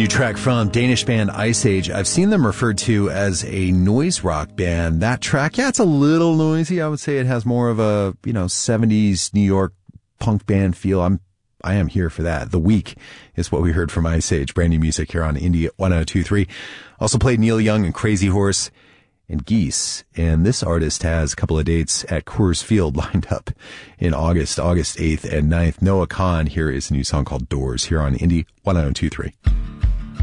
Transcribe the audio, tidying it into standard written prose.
track from Danish band Ice Age. I've seen them referred to as a noise rock band. That track, yeah, it's a little noisy. I would say it has more of a, 70s New York punk band feel. I am here for that. The Week is what we heard from Ice Age. Brand new music here on Indie 102.3. Also played Neil Young and Crazy Horse and Geese. And this artist has a couple of dates at Coors Field lined up in August 8th and 9th. Noah Kahan. Here is a new song called Doors here on Indie 102.3.